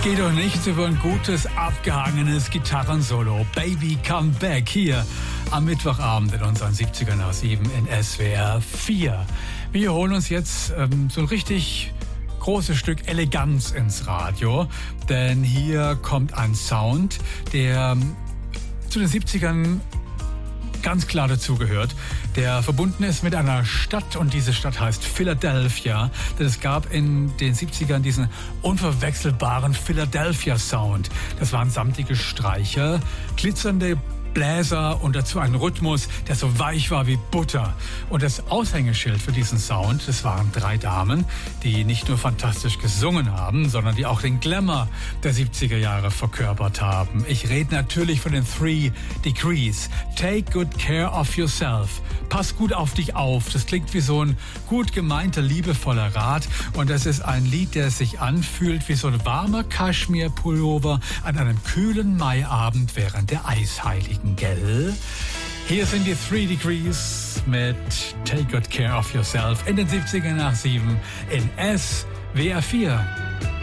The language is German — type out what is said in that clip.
geht doch nichts über ein gutes, abgehangenes Gitarrensolo. Baby Come Back hier am Mittwochabend in unseren 70er nach 7 in SWR 4. Wir holen uns jetzt so ein richtig großes Stück Eleganz ins Radio, denn hier kommt ein Sound, der zu den 70ern ganz klar dazugehört, der verbunden ist mit einer Stadt, und diese Stadt heißt Philadelphia, denn es gab in den 70ern diesen unverwechselbaren Philadelphia Sound. Das waren samtige Streicher, glitzernde Bläser und dazu ein Rhythmus, der so weich war wie Butter. Und das Aushängeschild für diesen Sound, das waren 3 Damen, die nicht nur fantastisch gesungen haben, sondern die auch den Glamour der 70er Jahre verkörpert haben. Ich rede natürlich von den 3 Degrees. Take good care of yourself. Pass gut auf dich auf. Das klingt wie so ein gut gemeinter, liebevoller Rat. Und das ist ein Lied, der sich anfühlt wie so ein warmer Kaschmir-Pullover an einem kühlen Maiabend während der Eisheiligen. Gell? Hier sind die 3 Degrees mit Take Good Care of Yourself in den 70er nach 7 in SWR 4.